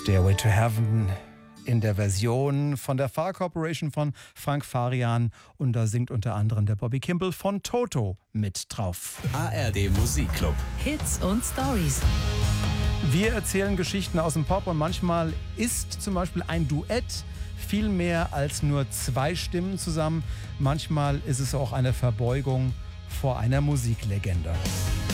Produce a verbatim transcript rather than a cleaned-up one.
Stairway to Heaven in der Version von der Far Corporation von Frank Farian, und da singt unter anderem der Bobby Kimball von Toto mit drauf. A R D Musikclub. Hits und Stories. Wir erzählen Geschichten aus dem Pop und manchmal ist zum Beispiel ein Duett viel mehr als nur zwei Stimmen zusammen. Manchmal ist es auch eine Verbeugung vor einer Musiklegende.